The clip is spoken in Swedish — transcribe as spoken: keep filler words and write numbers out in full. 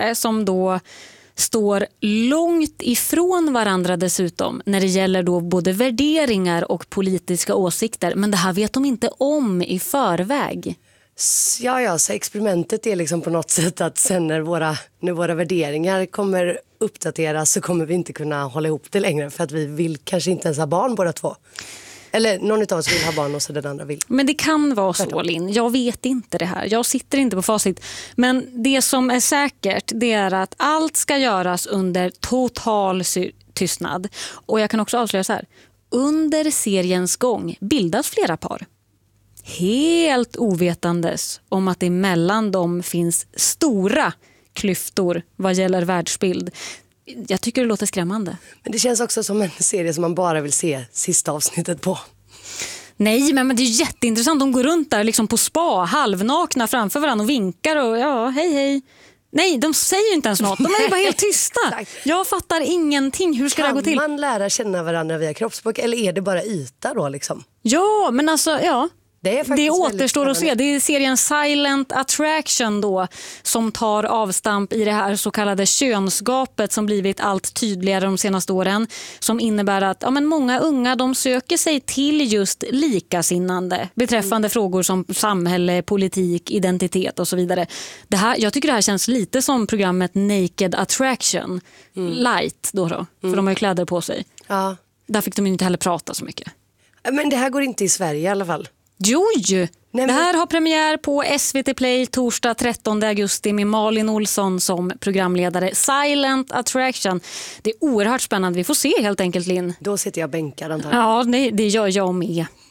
programledare som då står långt ifrån varandra dessutom när det gäller då både värderingar och politiska åsikter. Men det här vet de inte om i förväg. Ja, ja, så experimentet är liksom på något sätt att sen när våra, när våra värderingar kommer uppdateras så kommer vi inte kunna hålla ihop det längre för att vi vill kanske inte ens ha barn båda två. Eller någon av oss vill ha barn och så den andra vill. Men det kan vara så, Linn. Jag vet inte det här. Jag sitter inte på facit. Men det som är säkert, det är att allt ska göras under total sy- tystnad. Och jag kan också avslöja så här. Under seriens gång bildas flera par. Helt ovetandes om att det mellan dem finns stora klyftor vad gäller världsbild. Jag tycker det låter skrämmande. Men det känns också som en serie som man bara vill se sista avsnittet på. Nej, men, men det är jätteintressant. De går runt där liksom på spa, halvnakna framför varandra och vinkar och ja, hej hej. Nej, de säger inte ens något. De är bara helt tysta. Jag fattar ingenting. Hur ska kan det gå till? Kan man lära känna varandra via kroppsspråk eller är det bara yta då liksom? Ja, men alltså, ja. Det, det återstår att se. Det är serien Silent Attraction då som tar avstamp i det här så kallade könsgapet som blivit allt tydligare de senaste åren. Som innebär att ja, men många unga de söker sig till just likasinnande beträffande mm. frågor som samhälle, politik, identitet och så vidare. Det här, jag tycker det här känns lite som programmet Naked Attraction. Mm. Light då, då för mm. de har ju kläder på sig. Ja. Där fick de ju inte heller prata så mycket. Men det här går inte i Sverige i alla fall. Jo, Nej, men... det här har premiär på S V T Play torsdag trettonde augusti med Malin Olsson som programledare. Silent Attraction. Det är oerhört spännande. Vi får se helt enkelt, Linn. Då sitter jag bänkad antagligen. Ja, det, det gör jag med.